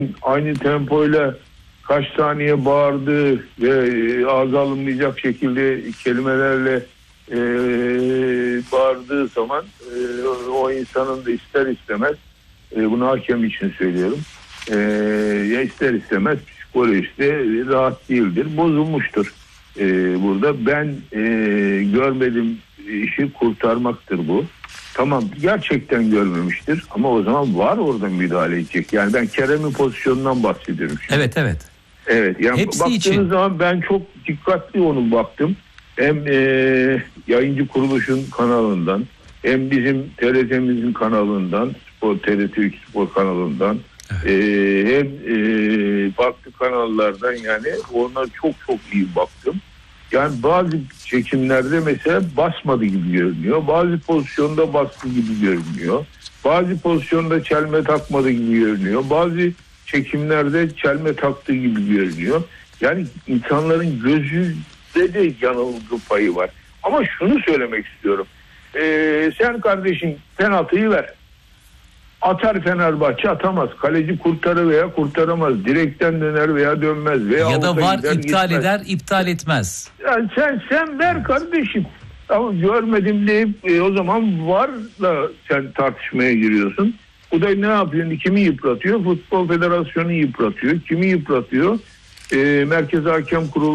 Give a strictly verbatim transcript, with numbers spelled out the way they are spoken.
aynı tempoyla kaç saniye bağırdığı ve ağza alınmayacak şekilde kelimelerle e, bağırdığı zaman e, o insanın da ister istemez, e, bunu hakem için söylüyorum, e, ya ister istemez psikolojisi de rahat değildir, bozulmuştur. E, burada ben e, görmedim, işi kurtarmaktır bu. Tamam, gerçekten görmemiştir ama o zaman var orada müdahale edecek. Yani ben Kerem'in pozisyonundan bahsediyorum şimdi. Evet evet. Evet, yani hepsi baktığınız için. zaman ben çok dikkatli onun baktım. Hem e, yayıncı kuruluşun kanalından, hem bizim T R T'mizin kanalından, Spor, T R T üç Spor kanalından, evet. e, hem e, farklı kanallardan, yani ona çok çok iyi baktım. Yani bazı çekimlerde mesela basmadı gibi görünüyor. Bazı pozisyonda bastı gibi görünüyor. Bazı pozisyonda çelme takmadı gibi görünüyor. Bazı çekimlerde çelme taktığı gibi görünüyor. Yani insanların gözünde de yanılgı payı var. Ama şunu söylemek istiyorum. Ee, sen kardeşim penaltıyı ver. Atar Fenerbahçe, atamaz. Kaleci kurtarır veya kurtaramaz. Direkten döner veya dönmez. Veya ya da var gider, iptal gitmez. eder, iptal etmez. Yani sen sen ver kardeşim. Ama görmedim deyip e, o zaman varla sen tartışmaya giriyorsun. Bu da ne yapıyor? Kimi yıpratıyor? Futbol Federasyonu yıpratıyor. Kimi yıpratıyor? E, Merkez Hakem Kurulu